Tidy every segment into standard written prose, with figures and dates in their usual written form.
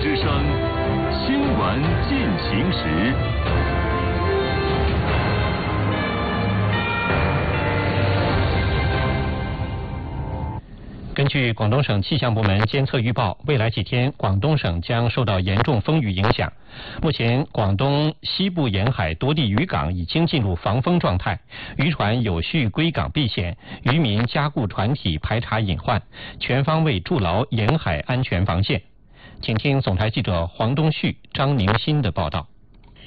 之声，新闻进行时。 根据广东省气象部门监测预报，未来几天广东省将受到严重风雨影响。目前，广东西部沿海多地渔港已经进入防风状态，渔船有序归港避险，渔民加固船体排查隐患，全方位筑牢沿海安全防线。请听总台记者黄东旭、张宁新的报道。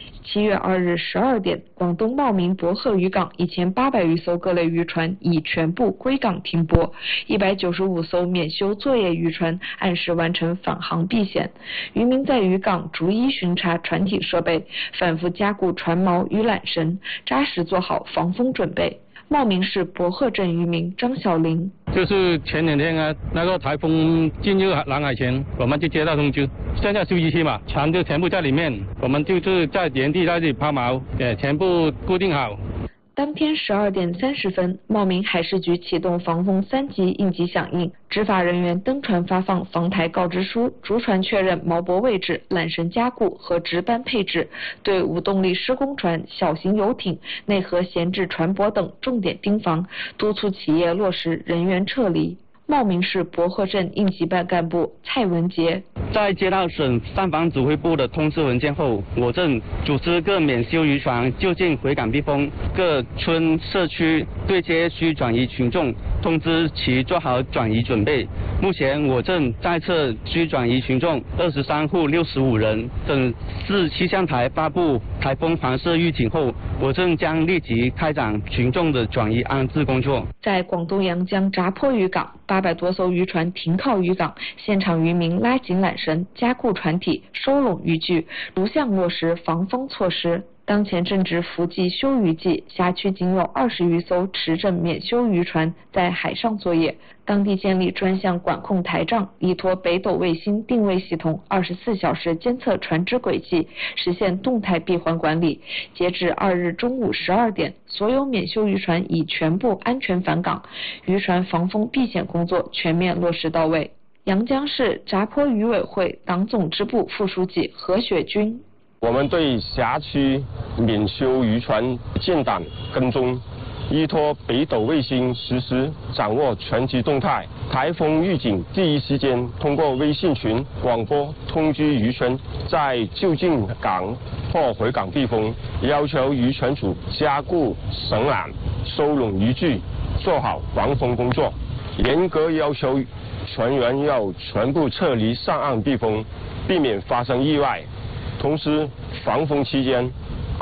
7月2日12点，广东茂名博鹤渔港1800余艘各类渔船已全部归港停泊，195艘免休作业渔船按时完成返航避险。渔民在渔港逐一巡查船体设备，反复加固船锚与缆绳，扎实做好防风准备。茂名市博鹤镇渔民张小林： 就是前2天啊，那个台风进入南海前，我们就接到通知，现在休息期嘛，船就全部在里面，我们就是在原地在这里抛锚，全部固定好。 当天12点30分，茂名海事局启动防风3级应急响应，执法人员登船发放防台告知书，逐船确认锚泊位置、缆绳加固和值班配置，对无动力施工船、小型游艇、内河闲置船舶等重点盯防，督促企业落实人员撤离。茂名市博鹤镇应急办干部蔡文杰： 在接到省三防指挥部的通知文件后，我镇组织各免休渔船就近回港避风，各村社区对接需转移群众，通知其做好转移准备。目前我镇在册需转移群众23户65人，等市气象台发布台风黄色预警后，我镇将立即开展群众的转移安置工作。 在广东阳江闸坡渔港，800多艘渔船停靠渔港，现场渔民拉紧缆绳，加固船体，收拢渔具，逐项落实防风措施。当前正值伏季休渔季，辖区仅有20余艘持证免休渔船在海上作业。当地建立专项管控台账，依托北斗卫星定位系统24小时监测船只轨迹，实现动态闭环管理。截至2日中午12点，所有免休渔船已全部安全返港，渔船防风避险工作全面落实到位。阳江市闸坡渔委会党总支部副书记何雪军： 我们对辖区免休渔船建档跟踪，依托北斗卫星实时掌握全局动态，台风预警第一时间通过微信群广播通知渔船在就近港或回港避风，要求渔船主加固绳缆、收拢渔具，做好防风工作，严格要求船员要全部撤离上岸避风，避免发生意外。同时，防风期间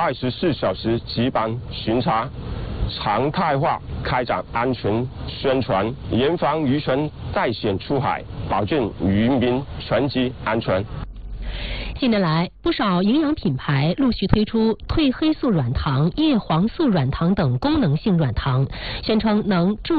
24小时值班巡查，常态化开展安全宣传，严防渔船带险出海，保证渔民船只安全。 近年来，不少营养品牌陆续推出褪黑素软糖、叶黄素软糖等功能性软糖，宣称能助